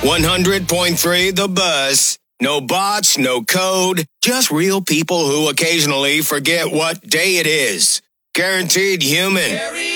100.3 The Buzz. No bots, no code, just real people who occasionally forget what day it is. Guaranteed human.